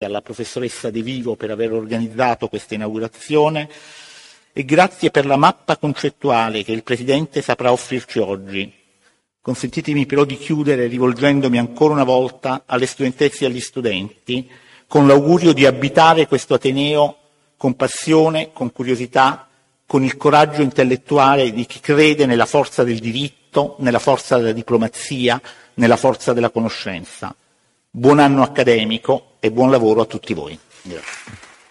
alla professoressa De Vivo per aver organizzato questa inaugurazione e grazie per la mappa concettuale che il Presidente saprà offrirci oggi. Consentitemi però di chiudere rivolgendomi ancora una volta alle studentesse e agli studenti con l'augurio di abitare questo Ateneo con passione, con curiosità, con il coraggio intellettuale di chi crede nella forza del diritto, nella forza della diplomazia, nella forza della conoscenza. Buon anno accademico e buon lavoro a tutti voi. Grazie.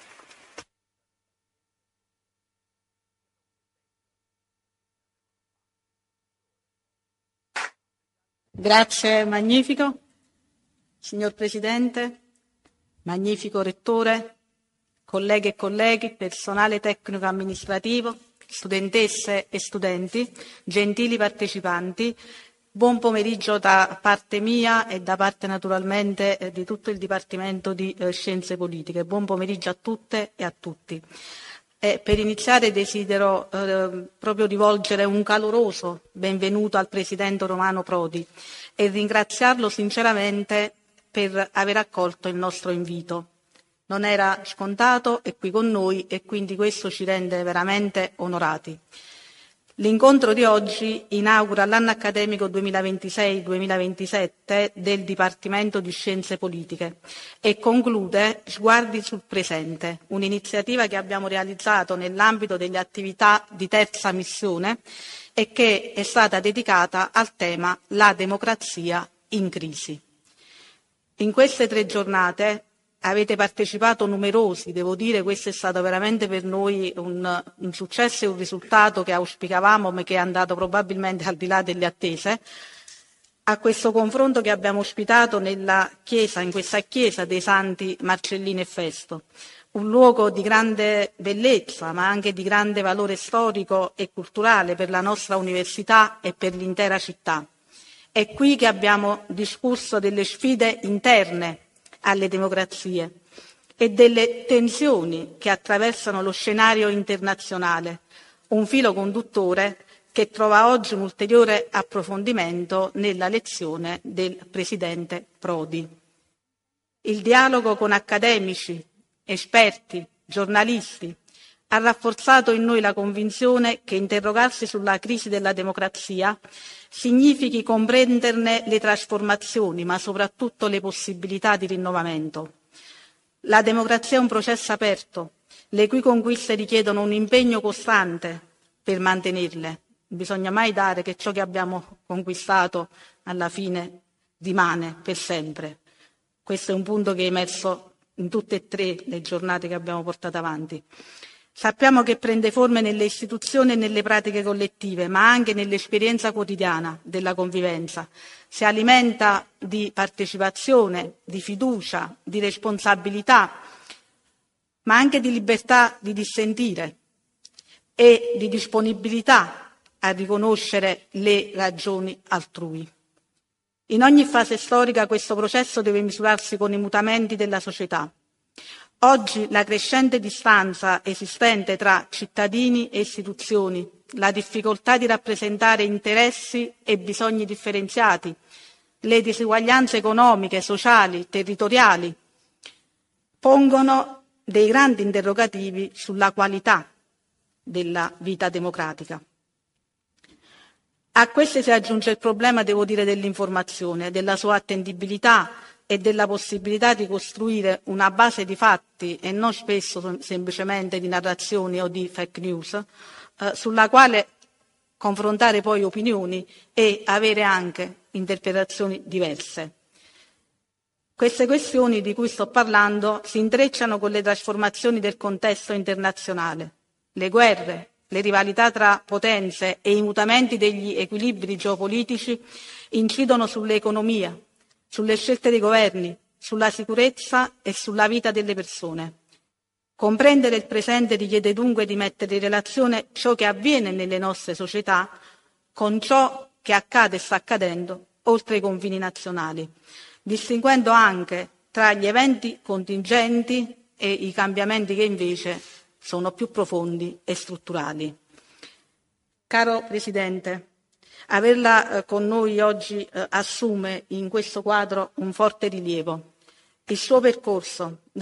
Grazie, magnifico. Signor Presidente, magnifico Rettore, colleghe e colleghi, personale tecnico amministrativo, studentesse e studenti, gentili partecipanti, buon pomeriggio da parte mia e da parte naturalmente di tutto il Dipartimento di Scienze Politiche. Buon pomeriggio a tutte e a tutti. Per iniziare desidero proprio rivolgere un caloroso benvenuto al Presidente Romano Prodi e ringraziarlo sinceramente per aver accolto il nostro invito. Non era scontato, è qui con noi e quindi questo ci rende veramente onorati. L'incontro di oggi inaugura l'anno accademico 2026-2027 del Dipartimento di Scienze Politiche e conclude Sguardi sul presente, un'iniziativa che abbiamo realizzato nell'ambito delle attività di terza missione e che è stata dedicata al tema La democrazia in crisi. In queste 3 giornate avete partecipato numerosi, devo dire questo è stato veramente per noi un successo e un risultato che auspicavamo ma che è andato probabilmente al di là delle attese, a questo confronto che abbiamo ospitato in questa chiesa dei Santi Marcellino e Festo, un luogo di grande bellezza ma anche di grande valore storico e culturale per la nostra università e per l'intera città. È qui che abbiamo discusso delle sfide interne alle democrazie e delle tensioni che attraversano lo scenario internazionale, un filo conduttore che trova oggi un ulteriore approfondimento nella lezione del Presidente Prodi. Il dialogo con accademici, esperti, giornalisti ha rafforzato in noi la convinzione che interrogarsi sulla crisi della democrazia significhi comprenderne le trasformazioni, ma soprattutto le possibilità di rinnovamento. La democrazia è un processo aperto, le cui conquiste richiedono un impegno costante per mantenerle. Non bisogna mai dare che ciò che abbiamo conquistato alla fine rimane per sempre. Questo è un punto che è emerso in tutte e 3 le giornate che abbiamo portato avanti. Sappiamo che prende forme nelle istituzioni e nelle pratiche collettive, ma anche nell'esperienza quotidiana della convivenza. Si alimenta di partecipazione, di fiducia, di responsabilità, ma anche di libertà di dissentire e di disponibilità a riconoscere le ragioni altrui. In ogni fase storica questo processo deve misurarsi con i mutamenti della società. Oggi la crescente distanza esistente tra cittadini e istituzioni, la difficoltà di rappresentare interessi e bisogni differenziati, le diseguaglianze economiche, sociali, territoriali, pongono dei grandi interrogativi sulla qualità della vita democratica. A queste si aggiunge il problema, devo dire, dell'informazione, della sua attendibilità e della possibilità di costruire una base di fatti e non spesso semplicemente di narrazioni o di fake news, sulla quale confrontare poi opinioni e avere anche interpretazioni diverse. Queste questioni di cui sto parlando si intrecciano con le trasformazioni del contesto internazionale, le guerre, le rivalità tra potenze e i mutamenti degli equilibri geopolitici incidono sull'economia, sulle scelte dei governi, sulla sicurezza e sulla vita delle persone. Comprendere il presente richiede dunque di mettere in relazione ciò che avviene nelle nostre società con ciò che accade e sta accadendo oltre i confini nazionali, distinguendo anche tra gli eventi contingenti e i cambiamenti che invece sono più profondi e strutturali. Caro Presidente, averla con noi oggi assume in questo quadro un forte rilievo. Il suo percorso